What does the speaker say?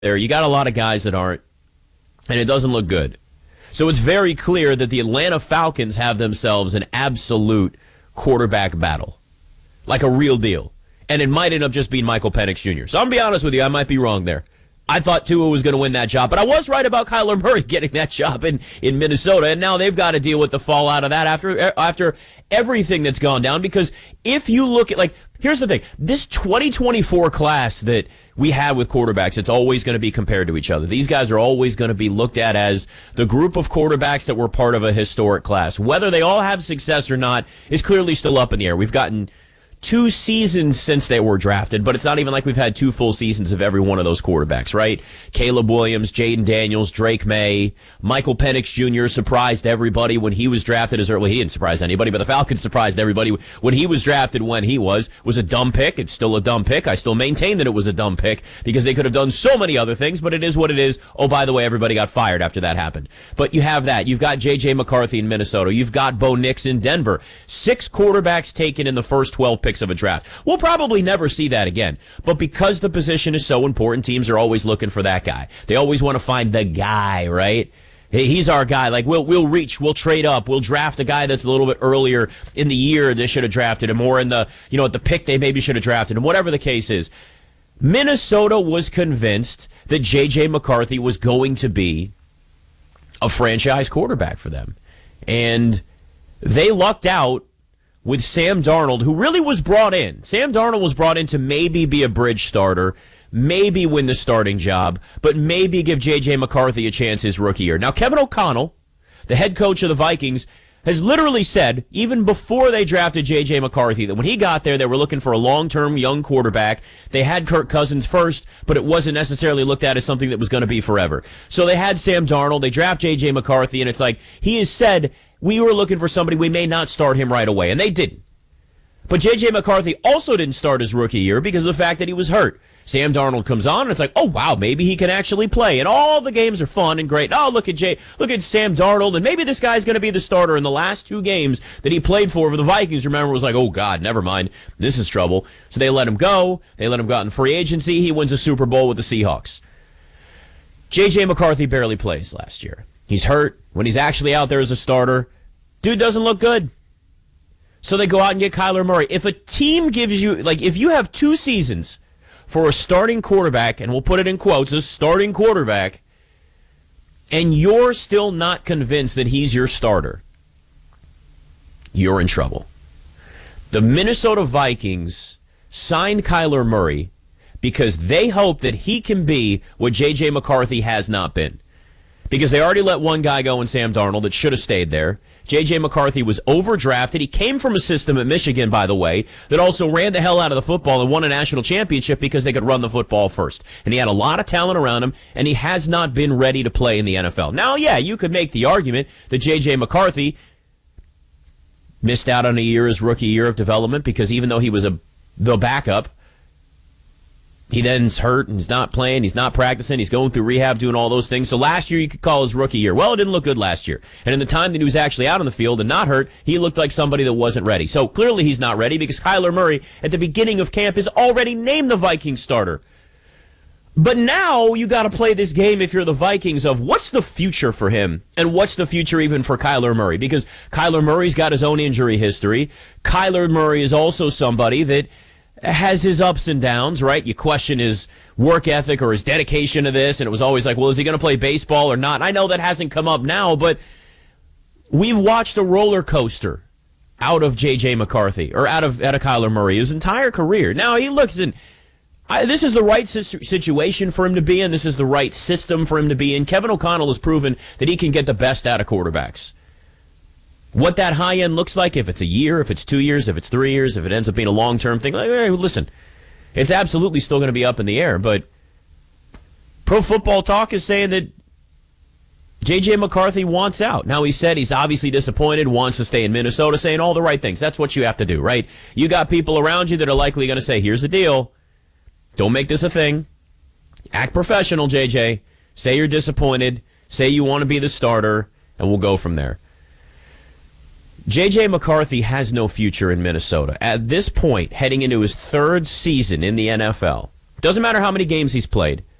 there. You got a lot of guys that aren't, and it doesn't look good. So it's very clear that the Atlanta Falcons have themselves an absolute quarterback battle, like a real deal. And it might end up just being Michael Penix Jr. So I'm going to be honest with you, I might be wrong there. I thought Tua was going to win that job, but I was right about Kyler Murray getting that job in Minnesota, and now they've got to deal with the fallout of that after everything that's gone down. Because if you look at, like, here's the thing, this 2024 class that we have with quarterbacks, it's always going to be compared to each other. These guys are always going to be looked at as the group of quarterbacks that were part of a historic class. Whether they all have success or not is clearly still up in the air. We've gotten 2 seasons since they were drafted, but it's not even like we've had 2 full seasons of every one of those quarterbacks, right? Caleb Williams, Jaden Daniels, Drake May, Michael Penix Jr. surprised everybody when he was drafted as early. He didn't surprise anybody, but the Falcons surprised everybody when he was drafted when he was a dumb pick. It's still a dumb pick. I still maintain that it was a dumb pick because they could have done so many other things, but it is what it is. Oh, by the way, everybody got fired after that happened. But you have that. You've got J.J. McCarthy in Minnesota. You've got Bo Nix in Denver. 6 quarterbacks taken in the first 12 picks of a draft. We'll probably never see that again. But because the position is so important, teams are always looking for that guy. They always want to find the guy, right? Hey, he's our guy. Like, we'll reach, we'll trade up, we'll draft a guy that's a little bit earlier in the year they should have drafted him, or in the, at the pick they maybe should have drafted him, whatever the case is. Minnesota was convinced that J.J. McCarthy was going to be a franchise quarterback for them. And they lucked out with Sam Darnold, who really was brought in. Sam Darnold was brought in to maybe be a bridge starter, maybe win the starting job, but maybe give J.J. McCarthy a chance his rookie year. Now, Kevin O'Connell, the head coach of the Vikings, has literally said, even before they drafted J.J. McCarthy, that when he got there, they were looking for a long-term young quarterback. They had Kirk Cousins first, but it wasn't necessarily looked at as something that was going to be forever. So they had Sam Darnold, they draft J.J. McCarthy, and it's like, he has said, we were looking for somebody, we may not start him right away, and they didn't. But J.J. McCarthy also didn't start his rookie year because of the fact that he was hurt. Sam Darnold comes on, and it's like, oh, wow, maybe he can actually play. And all the games are fun and great. Oh, look at Sam Darnold, and maybe this guy's going to be the starter. In the last 2 games that he played for the Vikings, remember, was like, oh, God, never mind. This is trouble. So they let him go. They let him go out in free agency. He wins a Super Bowl with the Seahawks. J.J. McCarthy barely plays last year. He's hurt. When he's actually out there as a starter, dude doesn't look good. So they go out and get Kyler Murray. If a team gives you, like, if you have 2 seasons for a starting quarterback, and we'll put it in quotes, a starting quarterback, and you're still not convinced that he's your starter, you're in trouble. The Minnesota Vikings signed Kyler Murray because they hope that he can be what J.J. McCarthy has not been. Because they already let one guy go in Sam Darnold that should have stayed there. J.J. McCarthy was overdrafted. He came from a system at Michigan, by the way, that also ran the hell out of the football and won a national championship because they could run the football first. And he had a lot of talent around him, and he has not been ready to play in the NFL. Now, yeah, you could make the argument that J.J. McCarthy missed out on his rookie year of development because even though he was the backup, he then's hurt and he's not playing, he's not practicing, he's going through rehab, doing all those things. So last year you could call his rookie year. Well, it didn't look good last year. And in the time that he was actually out on the field and not hurt, he looked like somebody that wasn't ready. So clearly he's not ready because Kyler Murray at the beginning of camp is already named the Vikings starter. But now you got to play this game if you're the Vikings of what's the future for him and what's the future even for Kyler Murray, because Kyler Murray's got his own injury history. Kyler Murray is also somebody that has his ups and downs, right? You question his work ethic or his dedication to this, and it was always like, well, is he going to play baseball or not? I know that hasn't come up now, but we've watched a roller coaster out of J.J. McCarthy or out of Kyler Murray his entire career. Now, he looks in. This is the right situation for him to be in. This is the right system for him to be in. Kevin O'Connell has proven that he can get the best out of quarterbacks. What that high end looks like, if it's a year, if it's 2 years, if it's 3 years, if it ends up being a long-term thing, like, hey, listen, it's absolutely still going to be up in the air, but Pro Football Talk is saying that J.J. McCarthy wants out. Now, he said he's obviously disappointed, wants to stay in Minnesota, saying all the right things. That's what you have to do, right? You got people around you that are likely going to say, here's the deal. Don't make this a thing. Act professional, J.J. Say you're disappointed. Say you want to be the starter, and we'll go from there. J.J. McCarthy has no future in Minnesota. At this point, heading into his 3rd season in the NFL, doesn't matter how many games he's played,